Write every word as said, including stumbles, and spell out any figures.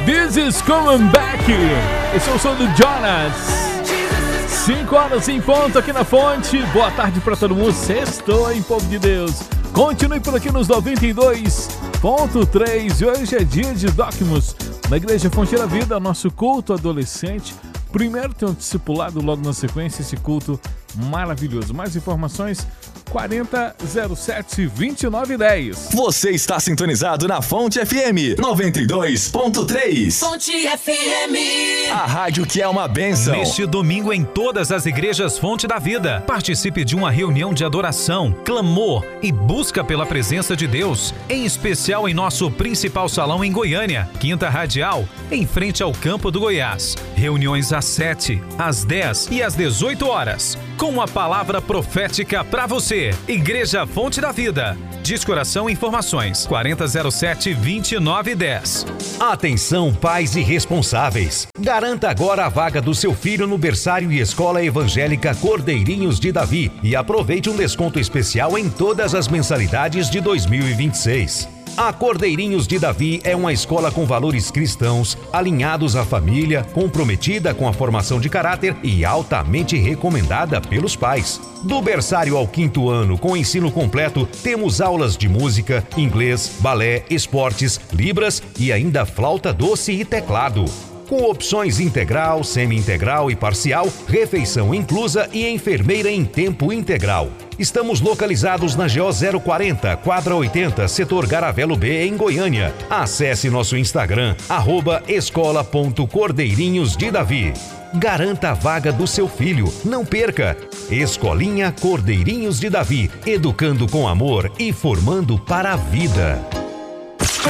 This is coming back. Esse é o som do Jonas. cinco horas em ponto aqui na Fonte. Boa tarde pra todo mundo. Sextou, hein, povo de Deus. Continue por aqui nos noventa e dois ponto três. E hoje é dia de Docmus na Igreja Fonte da Vida, nosso culto adolescente. Primeiro tem um discipulado, logo na sequência esse culto maravilhoso. Mais informações quarenta, zero sete, vinte e nove, dez. Você está sintonizado na Fonte F M noventa e dois ponto três. Fonte F M. A rádio que é uma bênção. Neste domingo em todas as igrejas Fonte da Vida, participe de uma reunião de adoração, clamor e busca pela presença de Deus, em especial em nosso principal salão em Goiânia, Quinta Radial, em frente ao Campo do Goiás. Reuniões às sete, às dez e às dezoito horas, com uma palavra profética para você. Igreja Fonte da Vida. Descoração e informações quarenta, zero sete, vinte e nove, dez. Atenção, pais e responsáveis. Garanta agora a vaga do seu filho no berçário e escola evangélica Cordeirinhos de Davi e aproveite um desconto especial em todas as mensalidades de dois mil e vinte e seis. A Cordeirinhos de Davi é uma escola com valores cristãos, alinhados à família, comprometida com a formação de caráter e altamente recomendada pelos pais. Do berçário ao quinto ano, com ensino completo, temos aulas de música, inglês, balé, esportes, libras e ainda flauta doce e teclado. Com opções integral, semi-integral e parcial, refeição inclusa e enfermeira em tempo integral. Estamos localizados na G O zero quarenta, quadra oitenta, setor Garavelo B, em Goiânia. Acesse nosso Instagram, arroba escola.cordeirinhos de Davi. Garanta a vaga do seu filho, não perca! Escolinha Cordeirinhos de Davi, educando com amor e formando para a vida.